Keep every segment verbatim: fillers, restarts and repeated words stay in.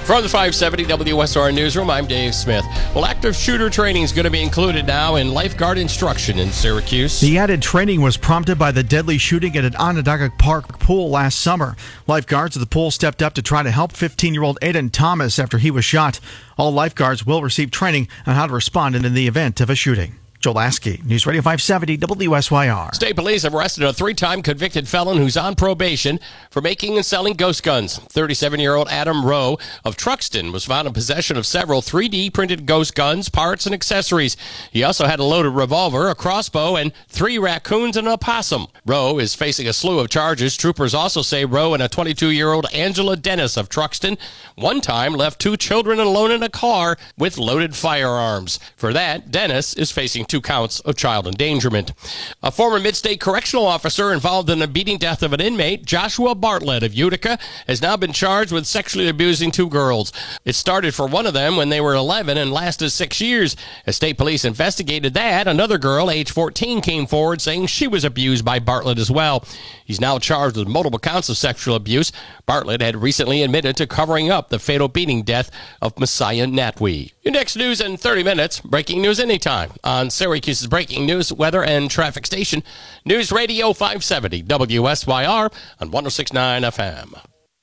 From the five seventy W S R Newsroom, I'm Dave Smith. Well, active shooter training is going to be included now in lifeguard instruction in Syracuse. The added training was prompted by the deadly shooting at an Onondaga Park pool last summer. Lifeguards at the pool stepped up to try to help fifteen-year-old Aiden Thomas after he was shot. All lifeguards will receive training on how to respond in the event of a shooting. Joe Lasky, News Radio five seventy W S Y R. State police have arrested a three-time convicted felon who's on probation for making and selling ghost guns. thirty-seven-year-old Adam Rowe of Truxton was found in possession of several three D printed ghost guns, parts, and accessories. He also had a loaded revolver, a crossbow, and three raccoons and an opossum. Rowe is facing a slew of charges. Troopers also say Rowe and a twenty-two-year-old Angela Dennis of Truxton one time left two children alone in a car with loaded firearms. For that, Dennis is facing two counts of child endangerment. A former Mid-State correctional officer involved in the beating death of an inmate, Joshua Bartlett of Utica, has now been charged with sexually abusing two girls. It started for one of them when they were eleven and lasted six years. As state police investigated that, another girl, age fourteen, came forward saying she was abused by Bartlett as well. He's now charged with multiple counts of sexual abuse. Bartlett had recently admitted to covering up the fatal beating death of Messiah Natwi. Your next news in thirty minutes. Breaking news anytime on Syracuse's breaking news, weather, and traffic station, News Radio five seventy W S Y R on one oh six point nine F M.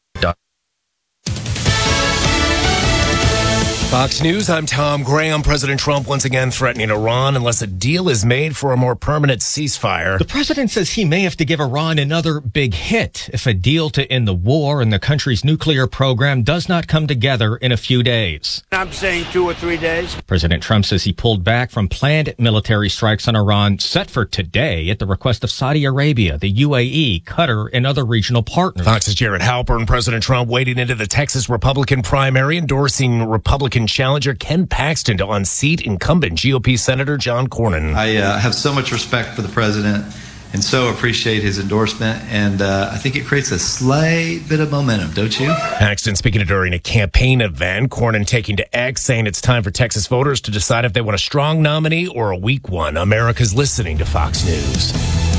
Fox News, I'm Tom Graham. President Trump once again threatening Iran unless a deal is made for a more permanent ceasefire. The president says he may have to give Iran another big hit if a deal to end the war and the country's nuclear program does not come together in a few days. I'm saying two or three days. President Trump says he pulled back from planned military strikes on Iran set for today at the request of Saudi Arabia, the U A E, Qatar, and other regional partners. Fox's Jared Halpern. President Trump wading into the Texas Republican primary, endorsing Republican challenger Ken Paxton to unseat incumbent G O P Senator John Cornyn. I uh, have so much respect for the president and so appreciate his endorsement, and uh, I think it creates a slight bit of momentum, don't you? Paxton speaking during a campaign event. Cornyn taking to X, saying it's time for Texas voters to decide if they want a strong nominee or a weak one. America's listening to Fox News.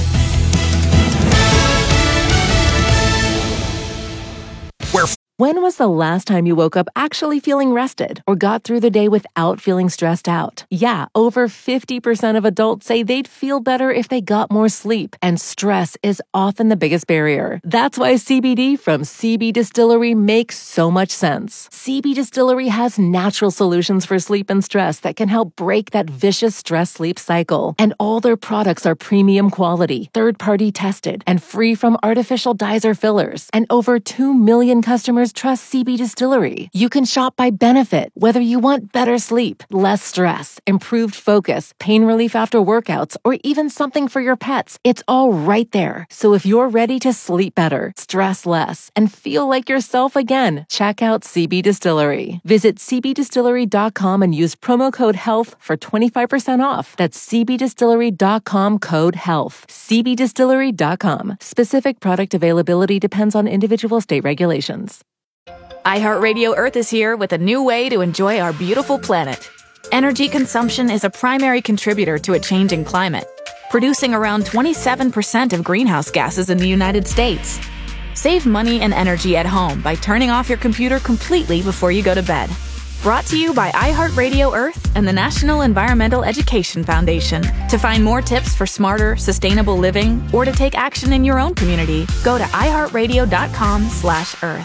Where When was the last time you woke up actually feeling rested or got through the day without feeling stressed out? Yeah, over fifty percent of adults say they'd feel better if they got more sleep, and stress is often the biggest barrier. That's why C B D from C B Distillery makes so much sense. C B Distillery has natural solutions for sleep and stress that can help break that vicious stress-sleep cycle. And all their products are premium quality, third-party tested, and free from artificial dyes or fillers. And over two million customers trust C B Distillery. You can shop by benefit, whether you want better sleep, less stress, improved focus, pain relief after workouts, or even something for your pets. It's all right there. So if you're ready to sleep better, stress less, and feel like yourself again, check out C B Distillery. Visit c b distillery dot com and use promo code HEALTH for twenty-five percent off. That's c b distillery dot com code HEALTH. c b distillery dot com. Specific product availability depends on individual state regulations. iHeartRadio Earth is here with a new way to enjoy our beautiful planet. Energy consumption is a primary contributor to a changing climate, producing around twenty-seven percent of greenhouse gases in the United States. Save money and energy at home by turning off your computer completely before you go to bed. Brought to you by iHeartRadio Earth and the National Environmental Education Foundation. To find more tips for smarter, sustainable living, or to take action in your own community, go to iHeartRadio.com slash Earth.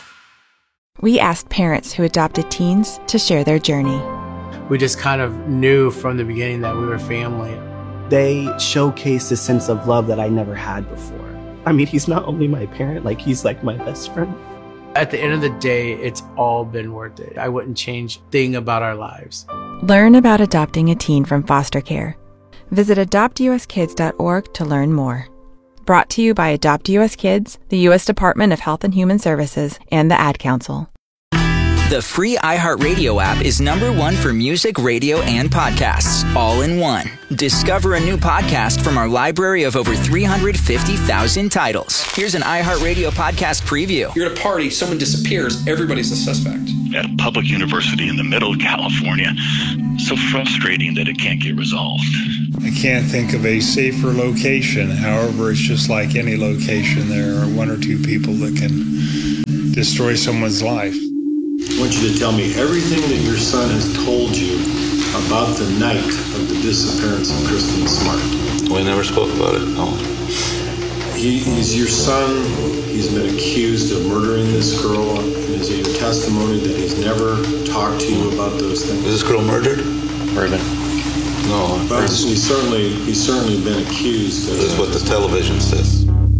We asked parents who adopted teens to share their journey. We just kind of knew from the beginning that we were family. They showcased a sense of love that I never had before. I mean, he's not only my parent, like he's like my best friend. At the end of the day, it's all been worth it. I wouldn't change a thing about our lives. Learn about adopting a teen from foster care. Visit adopt u s kids dot org to learn more. Brought to you by Adopt U S Kids, the U S Department of Health and Human Services, and the Ad Council. The free iHeartRadio app is number one for music, radio, and podcasts, all in one. Discover a new podcast from our library of over three hundred fifty thousand titles. Here's an iHeartRadio podcast preview. You're at a party, someone disappears, everybody's a suspect. At a public university in the middle of California, so frustrating that it can't get resolved. I can't think of a safer location. However, it's just like any location. There are one or two people that can destroy someone's life. I want you to tell me everything that your son has told you about the night of the disappearance of Kristen Smart. We never spoke about it, no. He, he's your son. He's been accused of murdering this girl. And is it your testimony that he's never talked to you about those things? Is this girl murdered? Raven. No. But he's certainly, he's certainly been accused. This is what the television says.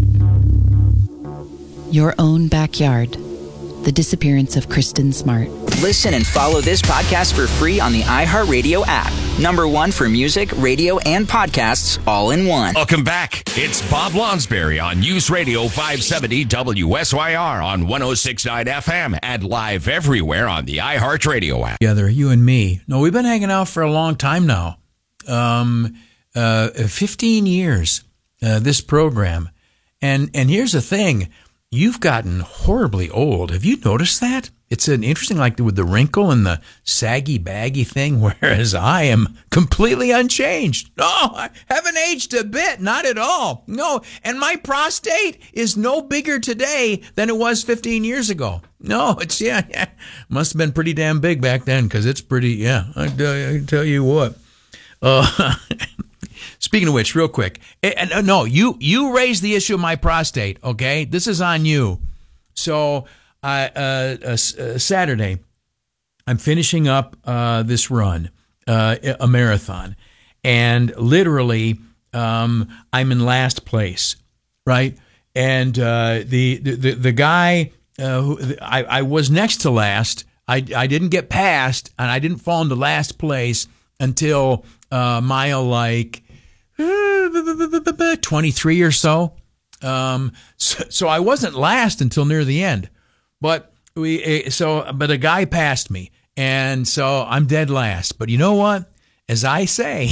Your own backyard. The disappearance of Kristen Smart. Listen and follow this podcast for free on the iHeartRadio app. Number one for music, radio, and podcasts all in one. Welcome back. It's Bob Lonsberry on News Radio five seventy W S Y R on one oh six point nine F M and live everywhere on the iHeartRadio app. Together, you and me. No, we've been hanging out for a long time now. Um, uh, fifteen years, uh, this program. And, and here's the thing. You've gotten horribly old. Have you noticed that? It's an interesting, like with the wrinkle and the saggy, baggy thing, whereas I am completely unchanged. No, I haven't aged a bit, not at all. No, and my prostate is no bigger today than it was fifteen years ago. No, it's, yeah, yeah. Must have been pretty damn big back then, because it's pretty, yeah, I, I tell you what. Uh, Speaking of which, real quick, and uh, no, you you raised the issue of my prostate. Okay, this is on you. So, uh, uh, uh, Saturday, I'm finishing up uh, this run, uh, a marathon, and literally, um, I'm in last place, right? And uh, the, the the guy uh, who I, I was next to last, I I didn't get past, and I didn't fall into last place until uh, mile like twenty-three or so. Um, so. So I wasn't last until near the end, but we, so, but a guy passed me, and so I'm dead last. But you know what? As I say,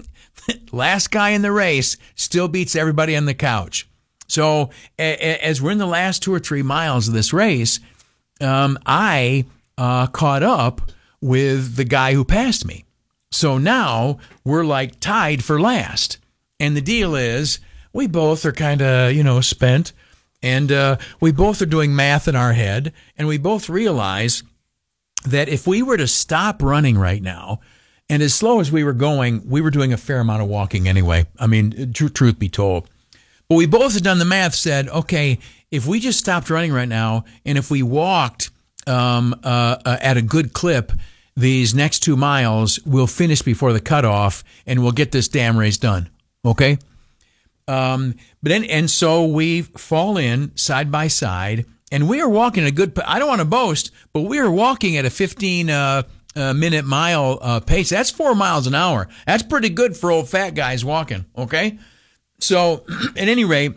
last guy in the race still beats everybody on the couch. So as we're in the last two or three miles of this race, um, I, uh, caught up with the guy who passed me. So now we're like tied for last. And the deal is we both are kind of, you know, spent, and uh, we both are doing math in our head, and we both realize that if we were to stop running right now, and as slow as we were going, we were doing a fair amount of walking anyway. I mean, tr- truth be told. But we both had done the math, said, okay, if we just stopped running right now, and if we walked um, uh, uh, at a good clip, these next two miles, we'll finish before the cutoff, and we'll get this damn race done. Okay? Um, but then, and so we fall in side by side, and we are walking a good, I don't want to boast, but we are walking at a fifteen uh, uh, minute mile uh, pace. That's four miles an hour. That's pretty good for old fat guys walking. Okay? So, at any rate,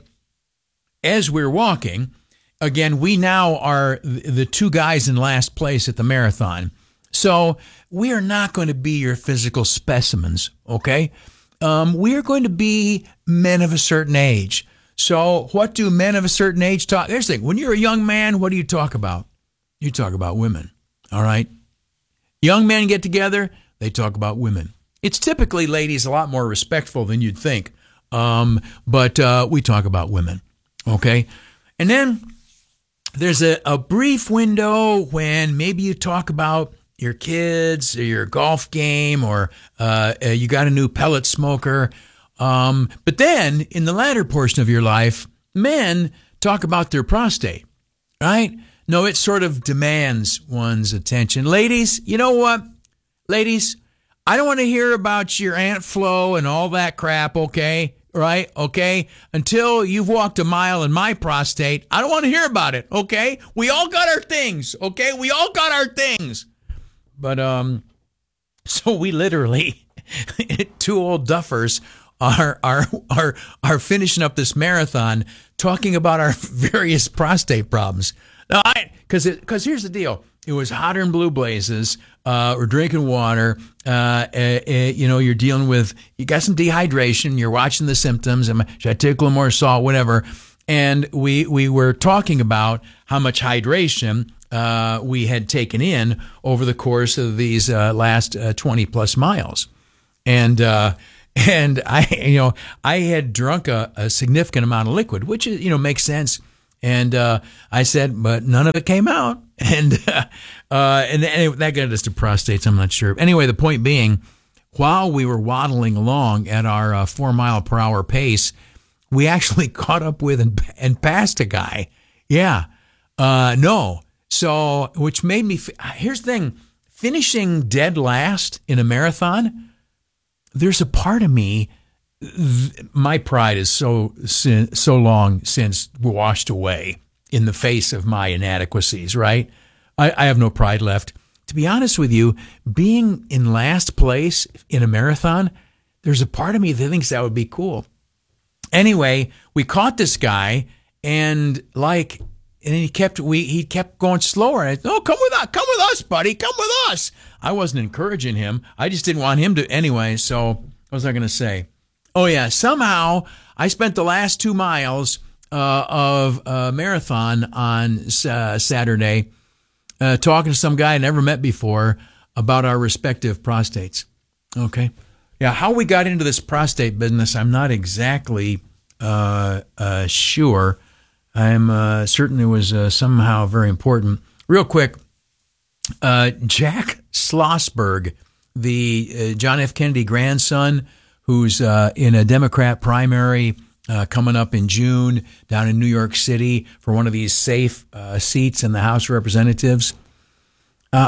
as we're walking, again, we now are the two guys in last place at the marathon. So we are not going to be your physical specimens, okay? Um, we are going to be men of a certain age. So what do men of a certain age talk? Here's the thing. When you're a young man, what do you talk about? You talk about women, all right? Young men get together, they talk about women. It's typically, ladies, a lot more respectful than you'd think, um, but uh, we talk about women, okay? And then there's a, a brief window when maybe you talk about your kids or your golf game, or uh, you got a new pellet smoker. Um, but then in the latter portion of your life, men talk about their prostate, right? No, it sort of demands one's attention. Ladies, you know what? Ladies, I don't want to hear about your Aunt Flo and all that crap, okay? Right? Okay? Until you've walked a mile in my prostate, I don't want to hear about it, okay? We all got our things, okay? We all got our things. But, um, so we literally, two old duffers are, are, are, are finishing up this marathon talking about our various prostate problems. Now, I, cause it, cause here's the deal. It was hotter than blue blazes. Uh, we're drinking water. Uh, uh, uh, you know, you're dealing with, you got some dehydration. You're watching the symptoms. Am I, should I take a little more salt? Whatever. And we, we were talking about how much hydration Uh, we had taken in over the course of these uh, last uh, twenty plus miles. And, uh, and I, you know, I had drunk a, a significant amount of liquid, which is, you know, makes sense. And uh, I said, but none of it came out. And uh, uh, and, and that got us to prostates, I'm not sure. Anyway, the point being, while we were waddling along at our uh, four mile per hour pace, we actually caught up with and, and passed a guy. Yeah. Uh, no. So, which made me, here's the thing, finishing dead last in a marathon, there's a part of me, my pride is so so long since washed away in the face of my inadequacies, right? I, I have no pride left. To be honest with you, being in last place in a marathon, there's a part of me that thinks that would be cool. Anyway, we caught this guy, and like, and he kept we he kept going slower. And I said, "Oh, come with us, come with us, buddy, come with us." I wasn't encouraging him. I just didn't want him to anyway. So what was I going to say? Oh yeah, somehow I spent the last two miles uh, of a marathon on uh, Saturday uh, talking to some guy I never met before about our respective prostates. Okay, yeah, how we got into this prostate business, I'm not exactly uh, uh, sure. I'm uh, certain it was uh, somehow very important. Real quick, uh, Jack Schlossberg, the uh, John F. Kennedy grandson, who's uh, in a Democrat primary uh, coming up in June down in New York City for one of these safe uh, seats in the House of Representatives. Uh,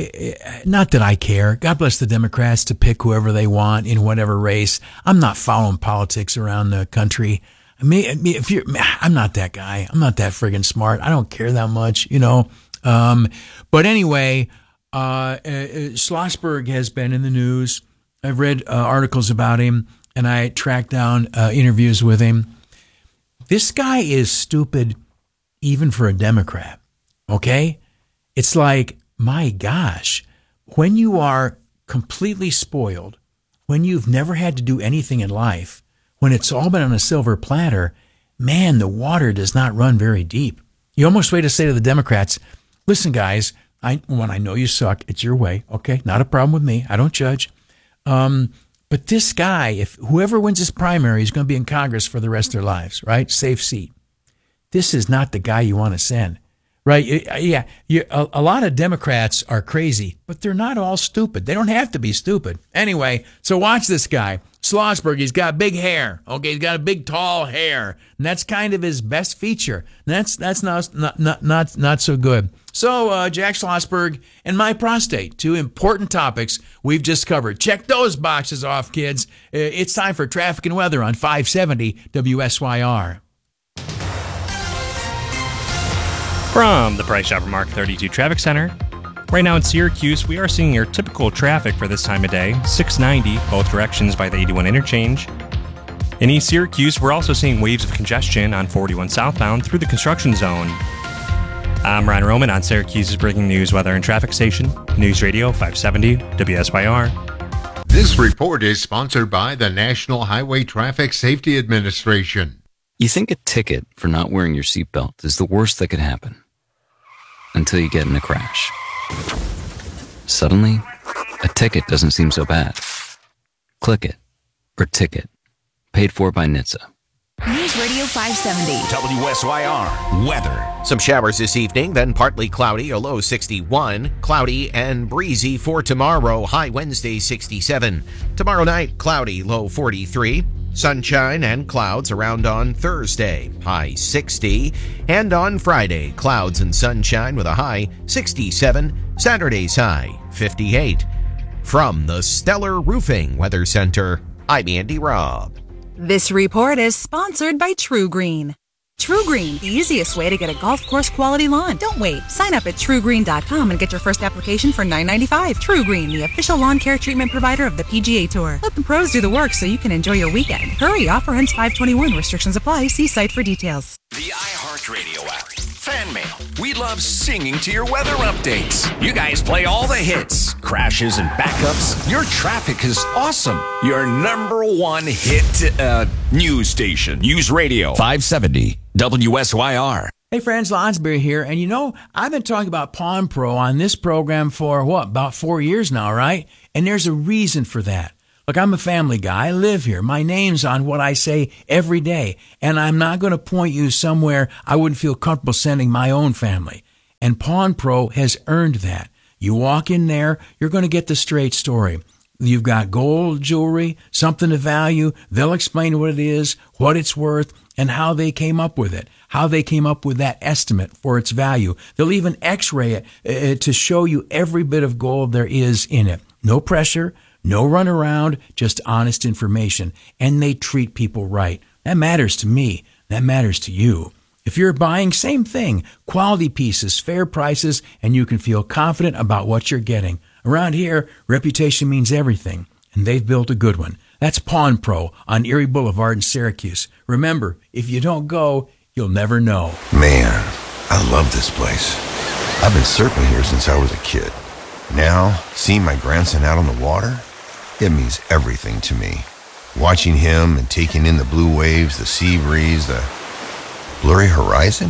I not that I care. God bless the Democrats to pick whoever they want in whatever race. I'm not following politics around the country. I mean, if you're, I'm not that guy. I'm not that friggin' smart. I don't care that much, you know. Um, but anyway, uh, uh, Schlossberg has been in the news. I've read uh, articles about him, and I tracked down uh, interviews with him. This guy is stupid even for a Democrat, okay? It's like, my gosh, when you are completely spoiled, when you've never had to do anything in life, when it's all been on a silver platter, man, the water does not run very deep. You almost wait to say to the Democrats, listen, guys, I, when I know you suck, it's your way, okay? Not a problem with me. I don't judge. Um, but this guy, if whoever wins this primary is going to be in Congress for the rest of their lives, right? Safe seat. This is not the guy you want to send, right? Yeah, you, a, a lot of Democrats are crazy, but they're not all stupid. They don't have to be stupid. Anyway, so watch this guy. Schlossberg, he's got big hair. Okay, he's got a big, tall hair. And that's kind of his best feature. And that's that's not not not not, not so good. So, uh, Jack Schlossberg and my prostate, two important topics we've just covered. Check those boxes off, kids. It's time for traffic and weather on five seventy W S Y R. From the Price Chopper Mark thirty-two Traffic Center. Right now in Syracuse, we are seeing your typical traffic for this time of day, six ninety, both directions by the eighty-one interchange. In East Syracuse, we're also seeing waves of congestion on forty-one southbound through the construction zone. I'm Ryan Roman on Syracuse's breaking news, weather, and traffic station, News Radio five seventy W S Y R. This report is sponsored by the National Highway Traffic Safety Administration. You think a ticket for not wearing your seatbelt is the worst that could happen until you get in a crash. Suddenly, a ticket doesn't seem so bad. Click it, or ticket. Paid for by N H T S A. News Radio five seventy. W S Y R weather. Some showers this evening, then partly cloudy, a low sixty-one. Cloudy and breezy for tomorrow, high Wednesday sixty-seven. Tomorrow night, cloudy, low forty-three. Sunshine and clouds around on Thursday, high sixty. And on Friday, clouds and sunshine with a high sixty-seven. Saturday's high fifty-eight. From the Stellar Roofing Weather Center, I'm Andy Robb. This report is sponsored by True Green. True Green, the easiest way to get a golf course quality lawn. Don't wait. Sign up at true green dot com and get your first application for nine ninety-five. True Green, the official lawn care treatment provider of the P G A Tour. Let the pros do the work so you can enjoy your weekend. Hurry, offer ends five twenty-one. Restrictions apply. See site for details. The iHeartRadio app. Fan mail. We love singing to your weather updates. You guys play all the hits, crashes, and backups. Your traffic is awesome. Your number one hit uh, news station. News Radio five seventy W S Y R. Hey friends, Lonsberry here. And you know, I've been talking about Pawn Pro on this program for what, about four years now, right? And there's a reason for that. Look, I'm a family guy. I live here. My name's on what I say every day. And I'm not going to point you somewhere I wouldn't feel comfortable sending my own family. And Pawn Pro has earned that. You walk in there, you're going to get the straight story. You've got gold jewelry, something of value. They'll explain what it is, what it's worth, and how they came up with it, how they came up with that estimate for its value. They'll even x-ray it uh, to show you every bit of gold there is in it. No pressure, no run around, just honest information. And they treat people right. That matters to me. That matters to you. If you're buying, same thing. Quality pieces, fair prices, and you can feel confident about what you're getting. Around here, reputation means everything, and they've built a good one. That's Pawn Pro on Erie Boulevard in Syracuse. Remember, if you don't go, you'll never know. Man, I love this place. I've been surfing here since I was a kid. Now, seeing my grandson out on the water, it means everything to me. Watching him and taking in the blue waves, the sea breeze, the blurry horizon.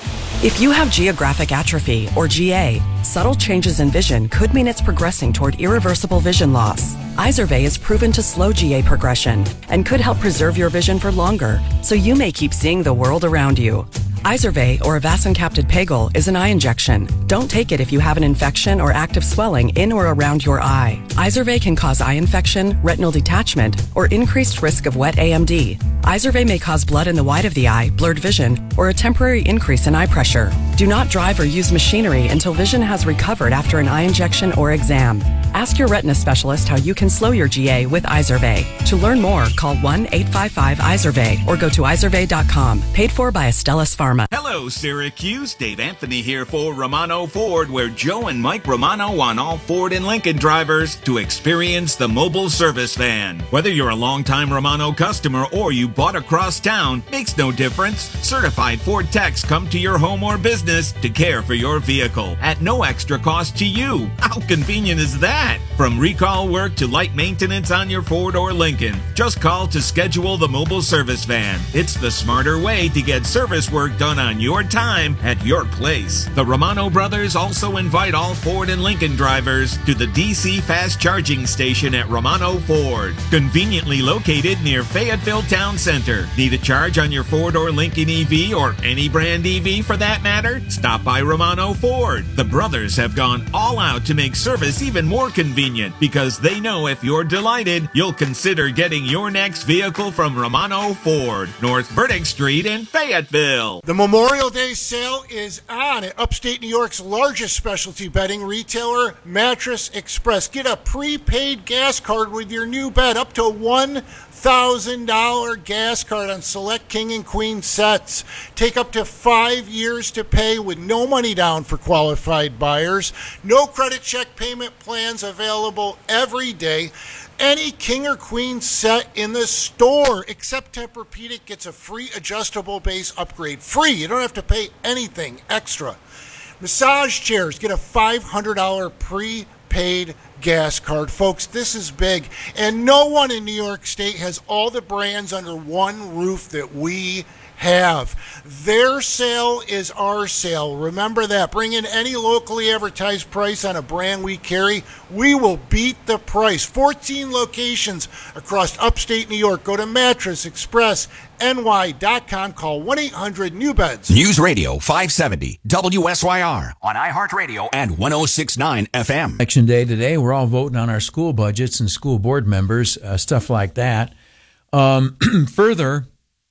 If you have geographic atrophy, or G A, subtle changes in vision could mean it's progressing toward irreversible vision loss. Izervay is proven to slow G A progression and could help preserve your vision for longer, so you may keep seeing the world around you. Izervay, or avacincaptad pegol, is an eye injection. Don't take it if you have an infection or active swelling in or around your eye. Izervay can cause eye infection, retinal detachment, or increased risk of wet A M D. Izervay may cause blood in the white of the eye, blurred vision, or a temporary increase in eye pressure. Do not drive or use machinery until vision has recovered after an eye injection or exam. Ask your retina specialist how you can slow your G A with Izervay. To learn more, call one eight five five Izervay or go to izervay dot com. Paid for by Astellas Pharma. Hello, Syracuse. Dave Anthony here for Romano Ford, where Joe and Mike Romano want all Ford and Lincoln drivers to experience the mobile service van. Whether you're a longtime Romano customer or you bought across town, makes no difference. Certified Ford techs come to your home or business to care for your vehicle at no extra cost to you. How convenient is that? From recall work to light maintenance on your Ford or Lincoln, just call to schedule the mobile service van. It's the smarter way to get service work done on your time at your place. The Romano brothers also invite all Ford and Lincoln drivers to the D C fast charging station at Romano Ford, conveniently located near Fayetteville Town Center. Need a charge on your Ford or Lincoln E V, or any brand E V for that matter? Stop by Romano Ford. The brothers have gone all out to make service even more convenient, because they know if you're delighted, you'll consider getting your next vehicle from Romano Ford, North Burdick Street in Fayetteville. The Memorial Day sale is on at upstate New York's largest specialty bedding retailer, Mattress Express. Get a prepaid gas card with your new bed, up to one thousand dollars gas card on select king and queen sets. Take up to five years to pay with no money down for qualified buyers. No credit check payment plans available every day. Any king or queen set in the store except Tempur-Pedic gets a free adjustable base upgrade. Free. You don't have to pay anything extra. Massage chairs get a five hundred dollars prepaid gas card. Folks, this is big. And no one in New York State has all the brands under one roof that we have. Their sale is our sale. Remember that. Bring in any locally advertised price on a brand we carry. We will beat the price. fourteen locations across upstate New York. Go to mattress express N Y dot com. Call one eight hundred new beds. News Radio five seventy W S Y R on iHeartRadio and one oh six point nine F M. Election day today, we're all voting on our school budgets and school board members, uh, stuff like that. Um, further,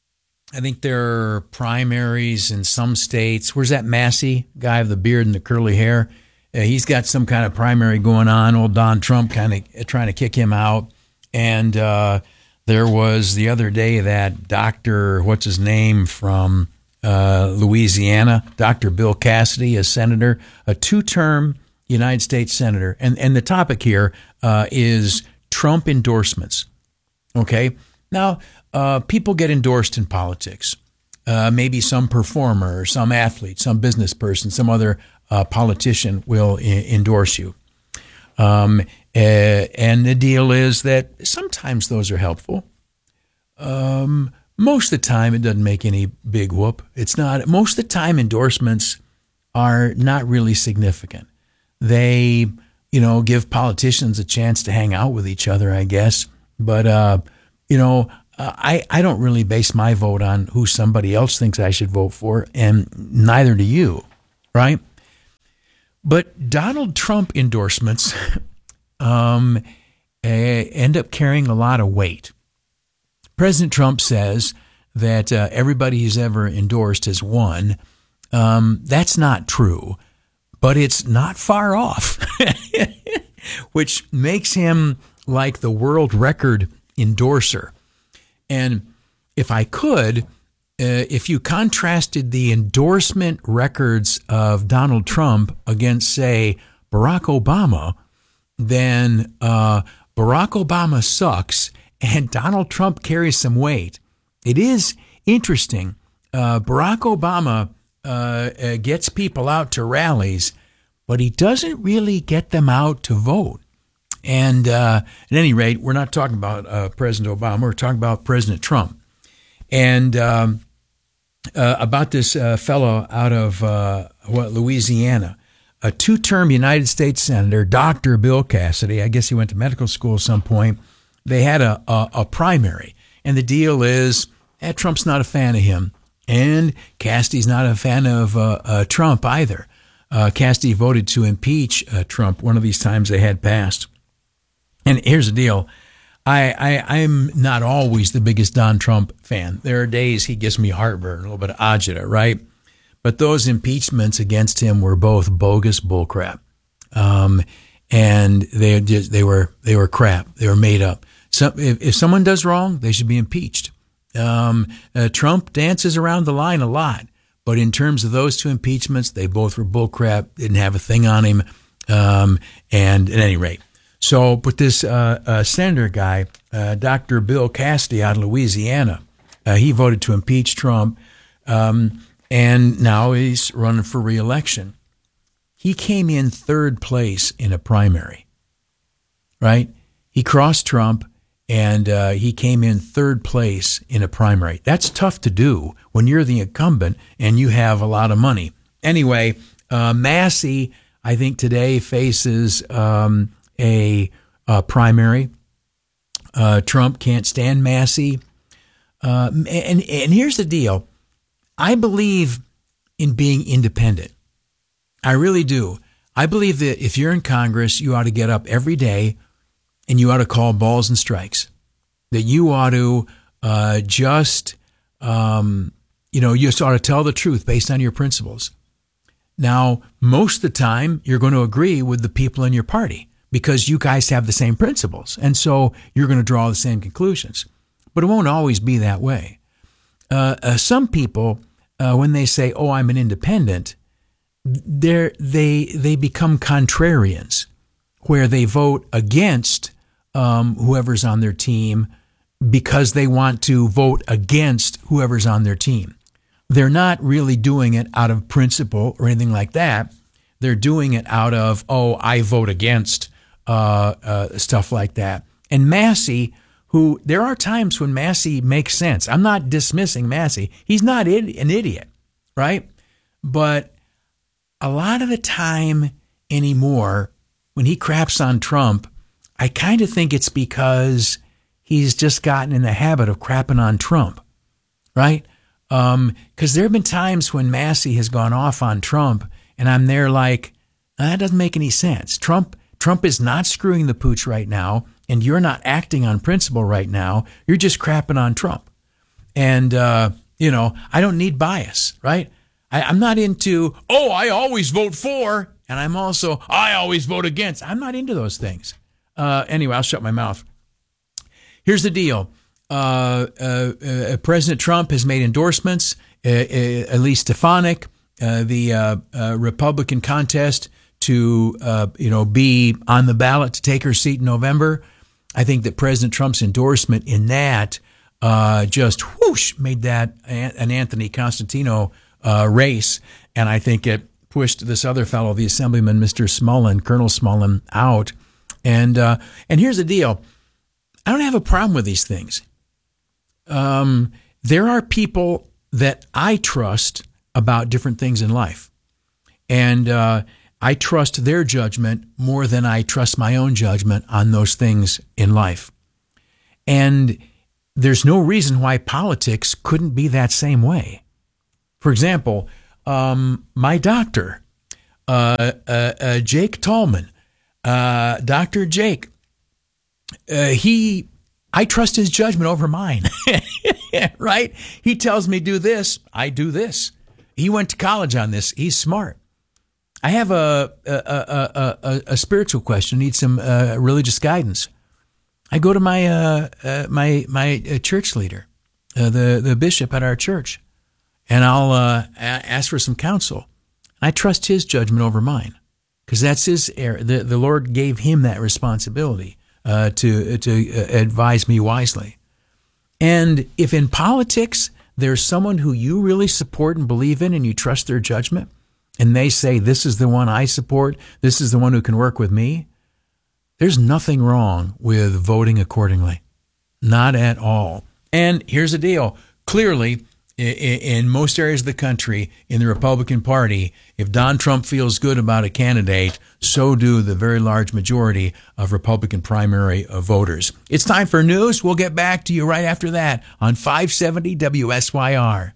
I think there are primaries in some states. Where's that Massey guy with the beard and the curly hair? Uh, he's got some kind of primary going on. Old Don Trump kind of trying to kick him out. And uh, there was the other day that Doctor, what's his name, from uh, Louisiana, Doctor Bill Cassidy, a senator, a two-term United States senator. And, and the topic here uh, is Trump endorsements. Okay? Now, uh, people get endorsed in politics. Uh, maybe some performer, or some athlete, some business person, some other uh, politician will I- endorse you. Um, uh, and the deal is that sometimes those are helpful. Um, most of the time, it doesn't make any big whoop. It's not. Most of the time, endorsements are not really significant. They, you know, give politicians a chance to hang out with each other, I guess. But, uh, you know, uh, I, I don't really base my vote on who somebody else thinks I should vote for, and neither do you, right? But Donald Trump endorsements um, uh, end up carrying a lot of weight. President Trump says that uh, everybody he's ever endorsed has won. Um, that's not true, but it's not far off, which makes him like the world record endorser. And if I could, uh, if you contrasted the endorsement records of Donald Trump against, say, Barack Obama, then uh, Barack Obama sucks and Donald Trump carries some weight. It is interesting. Uh, Barack Obama uh, uh, gets people out to rallies, but he doesn't really get them out to vote. And uh, at any rate, we're not talking about uh, President Obama. We're talking about President Trump. And um, uh, about this uh, fellow out of uh, what, Louisiana, a two-term United States Senator, Doctor Bill Cassidy. I guess he went to medical school at some point. They had a, a, a primary. And the deal is eh, Trump's not a fan of him. And Cassidy's not a fan of uh, uh, Trump either. Uh, Cassidy voted to impeach uh, Trump one of these times they had passed. And here's the deal. I, I, I'm not always the biggest Don Trump fan. There are days he gives me heartburn, a little bit of agita, right? But those impeachments against him were both bogus bullcrap. Um, and they just, they were they were crap. They were made up. So if, if someone does wrong, they should be impeached. Um, uh, Trump dances around the line a lot. But in terms of those two impeachments, they both were bullcrap, didn't have a thing on him. Um, and at any rate. So, but this uh, uh, senator guy, uh, Doctor Bill Cassidy out of Louisiana, uh, he voted to impeach Trump, um, and now he's running for re-election. He came in third place in a primary, right? He crossed Trump, and uh, he came in third place in a primary. That's tough to do when you're the incumbent and you have a lot of money. Anyway, uh, Massey, I think today faces... Um, A, a primary. Uh, Trump can't stand Massey. Uh, and, and here's the deal. I believe in being independent. I really do. I believe that if you're in Congress, you ought to get up every day and you ought to call balls and strikes. That you ought to uh, just, um, you know, you just ought to tell the truth based on your principles. Now, most of the time, you're going to agree with the people in your party, because you guys have the same principles. And so you're going to draw the same conclusions. But it won't always be that way. Uh, uh, some people, uh, when they say, oh, I'm an independent, they they they become contrarians, where they vote against um, whoever's on their team because they want to vote against whoever's on their team. They're not really doing it out of principle or anything like that. They're doing it out of, oh, I vote against Uh, uh, stuff like that. And Massey, who there are times when Massey makes sense. I'm not dismissing Massey. He's not id- an idiot, right? But a lot of the time anymore, when he craps on Trump, I kind of think it's because he's just gotten in the habit of crapping on Trump, right? Um, because there have been times when Massey has gone off on Trump, and I'm there like, that doesn't make any sense. Trump Trump is not screwing the pooch right now, and you're not acting on principle right now. You're just crapping on Trump. And, uh, you know, I don't need bias, right? I, I'm not into, oh, I always vote for, and I'm also, I always vote against. I'm not into those things. Uh, anyway, I'll shut my mouth. Here's the deal. Uh, uh, uh, President Trump has made endorsements. Uh, uh, Elise Stefanik, uh, the uh, uh, Republican contest, to, uh, you know, be on the ballot to take her seat in November. I think that President Trump's endorsement in that uh, just whoosh made that an Anthony Constantino uh, race. And I think it pushed this other fellow, the Assemblyman, Mister Smullen, Colonel Smullen, out. And uh, and here's the deal. I don't have a problem with these things. Um, there are people that I trust about different things in life. And uh I trust their judgment more than I trust my own judgment on those things in life. And there's no reason why politics couldn't be that same way. For example, um, my doctor, uh, uh, uh, Jake Tallman, uh, Doctor Jake, uh, he, I trust his judgment over mine, right? He tells me do this, I do this. He went to college on this. He's smart. I have a a, a, a, a spiritual question, need some uh, religious guidance. I go to my uh, uh, my my uh, church leader, uh, the the bishop at our church, and I'll uh, ask for some counsel. I trust his judgment over mine, because that's his area. The the Lord gave him that responsibility uh, to to uh, advise me wisely. And if in politics there's someone who you really support and believe in, and you trust their judgment, and they say, this is the one I support, this is the one who can work with me, there's nothing wrong with voting accordingly. Not at all. And here's the deal. Clearly, in most areas of the country, in the Republican Party, if Don Trump feels good about a candidate, so do the very large majority of Republican primary voters. It's time for news. We'll get back to you right after that on five seventy W S Y R.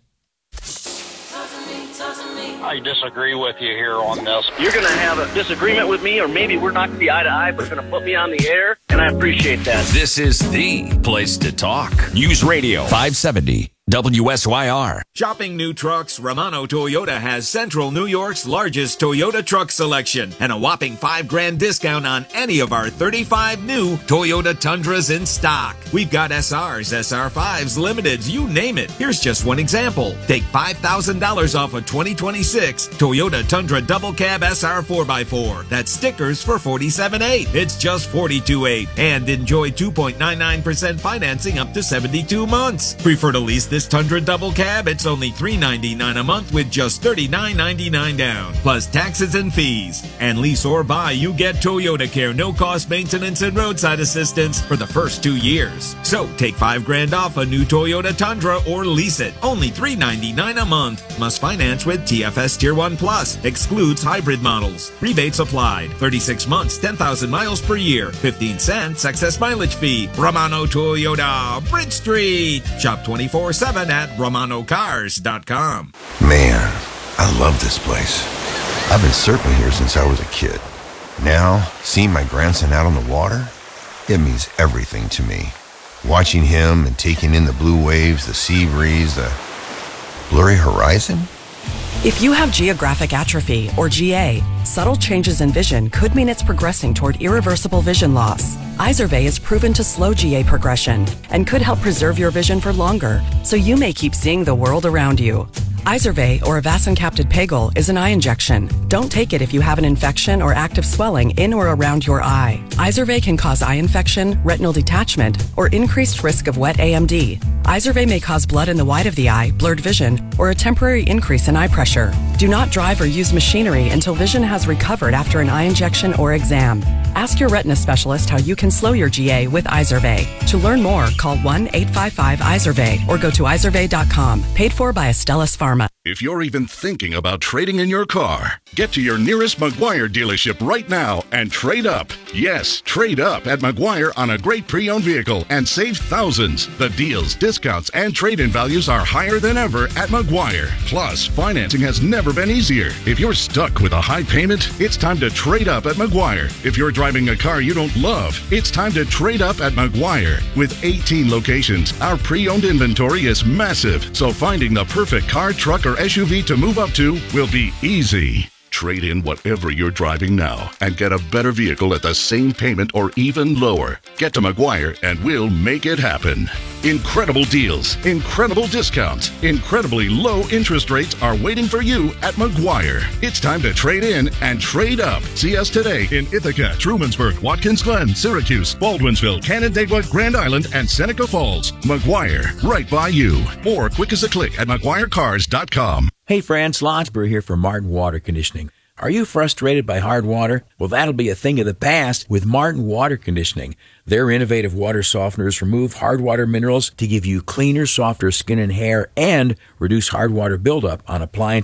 I disagree with you here on this. You're going to have a disagreement with me, or maybe we're not going to be eye to eye, but you're going to put me on the air, and I appreciate that. This is the place to talk. News Radio five seventy W S Y R. Shopping new trucks, Romano Toyota has Central New York's largest Toyota truck selection and a whopping five grand discount on any of our thirty-five new Toyota Tundras in stock. We've got S Rs, S R fives, Limiteds, you name it. Here's just one example. Take five thousand dollars off a twenty twenty-six Toyota Tundra Double Cab S R four by four. That's stickers for forty-seven thousand eight hundred dollars. It's just forty-two thousand eight hundred dollars. And enjoy two point nine nine percent financing up to seventy-two months. Prefer to lease this Tundra Double Cab? It's only three hundred ninety-nine dollars a month with just thirty-nine ninety-nine down, plus taxes and fees. And lease or buy, you get Toyota Care, no cost maintenance and roadside assistance for the first two years. So take five grand off a new Toyota Tundra or lease it. Only three hundred ninety-nine dollars a month. Must finance with T F S Tier one Plus. Excludes hybrid models. Rebates applied. thirty-six months, ten thousand miles per year. fifteen cents excess mileage fee. Romano Toyota, Bridge Street. Shop twenty-four seven at Romano Cars dot com. Man, I love this place. I've been surfing here since I was a kid. Now, seeing my grandson out on the water, it means everything to me. Watching him and taking in the blue waves, the sea breeze, the blurry horizon. If you have geographic atrophy, or G A, subtle changes in vision could mean it's progressing toward irreversible vision loss. Izervay is proven to slow G A progression and could help preserve your vision for longer, so you may keep seeing the world around you. Izervay, or avacincaptad pegol, is an eye injection. Don't take it if you have an infection or active swelling in or around your eye. Izervay can cause eye infection, retinal detachment, or increased risk of wet A M D. Izervay may cause blood in the white of the eye, blurred vision, or a temporary increase in eye pressure. Do not drive or use machinery until vision has recovered after an eye injection or exam. Ask your retina specialist how you can slow your G A with Izervay. To learn more, call one eight five five Izervay or go to izervay dot com. Paid for by Astellas Pharma. If you're even thinking about trading in your car, get to your nearest Maguire dealership right now and trade up. Yes, trade up at Maguire on a great pre-owned vehicle and save thousands. The deals, discounts, and trade-in values are higher than ever at Maguire. Plus, financing has never been easier. If you're stuck with a high payment, it's time to trade up at Maguire. If you're driving a car you don't love, it's time to trade up at Maguire. With eighteen locations, our pre-owned inventory is massive, so finding the perfect car, truck, or S U V to move up to will be easy. Trade in whatever you're driving now and get a better vehicle at the same payment or even lower. Get to Maguire and we'll make it happen. Incredible deals, incredible discounts, incredibly low interest rates are waiting for you at Maguire. It's time to trade in and trade up. See us today in Ithaca, Trumansburg, Watkins Glen, Syracuse, Baldwinsville, Canandaigua, Grand Island, and Seneca Falls. Maguire, right by you. Or quick as a click at Maguire Cars dot com. Hey friends, Lonsberry here from Martin Water Conditioning. Are you frustrated by hard water? Well, that'll be a thing of the past with Martin Water Conditioning. Their innovative water softeners remove hard water minerals to give you cleaner, softer skin and hair and reduce hard water buildup on appliances.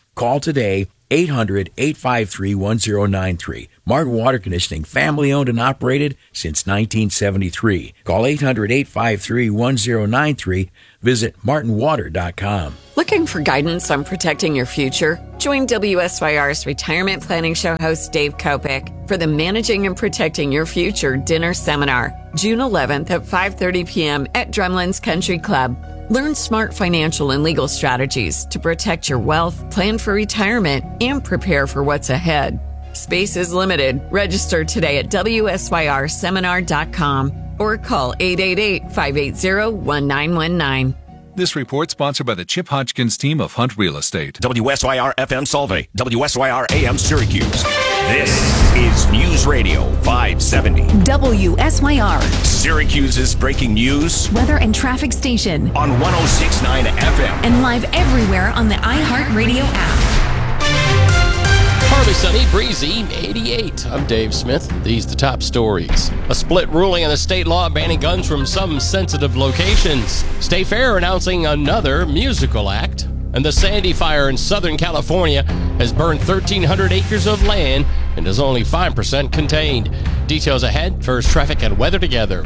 Call today, eight hundred, eight five three, one zero nine three. Martin Water Conditioning, family owned and operated since nineteen seventy-three. Call eight hundred, eight five three, one zero nine three. Visit martin water dot com. Looking for guidance on protecting your future? Join W S Y R's retirement planning show host Dave Kopic for the Managing and Protecting Your Future dinner seminar, June eleventh at five thirty p.m. at Drumlin's Country Club. Learn smart financial and legal strategies to protect your wealth, plan for retirement, and prepare for what's ahead. Space is limited. Register today at W S Y R seminar dot com or call eight eight eight, five eight zero, one nine one nine. This report sponsored by the Chip Hodgkins team of Hunt Real Estate. W S Y R F M Solvay, W S Y R A M Syracuse. This is News Radio five seventy. W S Y R. Syracuse's breaking news. Weather and traffic station. On one oh six point nine F M. And live everywhere on the iHeartRadio app. Partly sunny, breezy, eighty-eight. I'm Dave Smith. These the top stories. A split ruling on the state law banning guns from some sensitive locations. State Fair announcing another musical act. And the Sandy Fire in Southern California has burned thirteen hundred acres of land and is only five percent contained. Details ahead. First, traffic and weather together.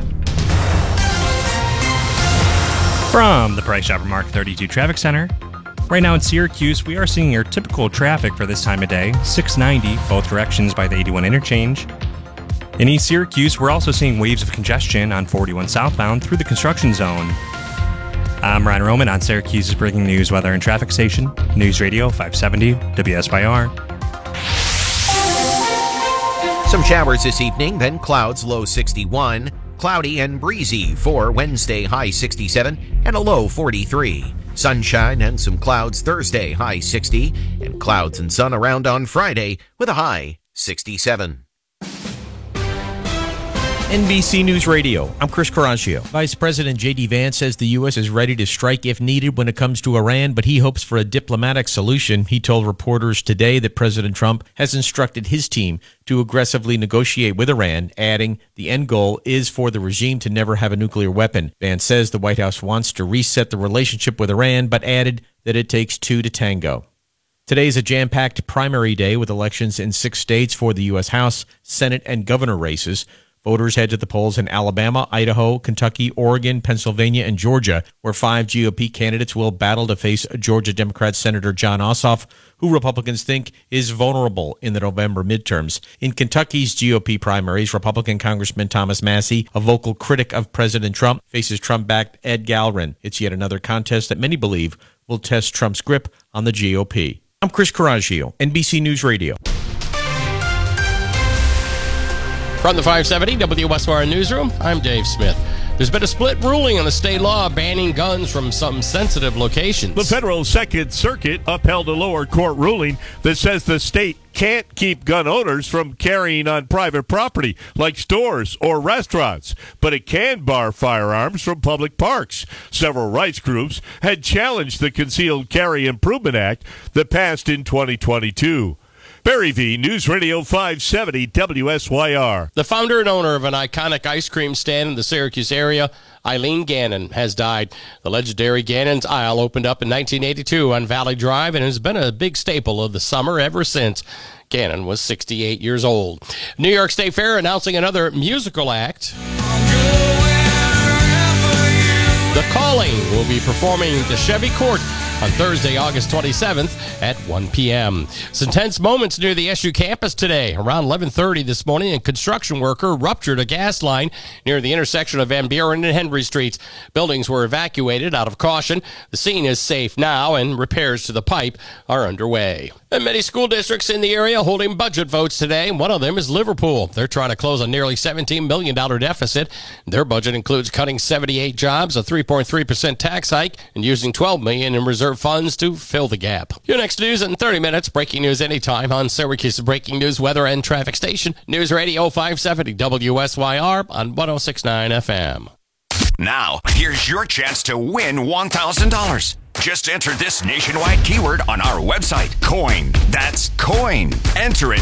From the Price Chopper Mark thirty-two Traffic Center. Right now in Syracuse, we are seeing your typical traffic for this time of day, six ninety, both directions by the eighty-one interchange. In East Syracuse, we're also seeing waves of congestion on forty-one southbound through the construction zone. I'm Ryan Roman on Syracuse's breaking news, weather, and traffic station, News Radio five seventy W S Y R. Some showers this evening, then clouds, low sixty-one. Cloudy and breezy for Wednesday, high sixty-seven, and a low forty-three. Sunshine and some clouds Thursday, high sixty, and clouds and sun around on Friday with a high sixty-seven. N B C News Radio, I'm Chris Coraggio. Vice President J D Vance says the U S is ready to strike if needed when it comes to Iran, but he hopes for a diplomatic solution. He told reporters today that President Trump has instructed his team to aggressively negotiate with Iran, adding the end goal is for the regime to never have a nuclear weapon. Vance says the White House wants to reset the relationship with Iran, but added that it takes two to tango. Today is a jam-packed primary day with elections in six states for the U S House, Senate, and governor races. Voters head to the polls in Alabama, Idaho, Kentucky, Oregon, Pennsylvania, and Georgia, where five G O P candidates will battle to face Georgia Democrat Senator Jon Ossoff, who Republicans think is vulnerable in the November midterms. In Kentucky's G O P primaries, Republican Congressman Thomas Massie, a vocal critic of President Trump, faces Trump-backed Ed Galrin. It's yet another contest that many believe will test Trump's grip on the G O P. I'm Chris Coraggio, N B C News Radio. From the five seventy W S Y R Newsroom, I'm Dave Smith. There's been a split ruling on the state law banning guns from some sensitive locations. The Federal Second Circuit upheld a lower court ruling that says the state can't keep gun owners from carrying on private property like stores or restaurants, but it can bar firearms from public parks. Several rights groups had challenged the Concealed Carry Improvement Act that passed in twenty twenty-two. Barry V, News Radio five seventy W S Y R. The founder and owner of an iconic ice cream stand in the Syracuse area, Eileen Gannon, has died. The legendary Gannon's Isle opened up in nineteen eighty-two on Valley Drive and has been a big staple of the summer ever since. Gannon was sixty-eight years old. New York State Fair announcing another musical act. The Calling will be performing the Chevy Court on Thursday, August twenty-seventh at one p.m. Some tense moments near the S U campus today. Around eleven thirty this morning, a construction worker ruptured a gas line near the intersection of Van Buren and Henry Streets. Buildings were evacuated out of caution. The scene is safe now, and repairs to the pipe are underway. And many school districts in the area holding budget votes today. One of them is Liverpool. They're trying to close a nearly seventeen million dollars deficit. Their budget includes cutting seventy-eight jobs, a three point three percent tax hike, and using twelve million dollars in reserve funds to fill the gap. Your next news in thirty minutes. Breaking news anytime on Syracuse's breaking news, weather, and traffic station. News Radio five seventy W S Y R on one oh six point nine F M. Now, here's your chance to win one thousand dollars. Just enter this nationwide keyword on our website, COIN. That's COIN. Enter it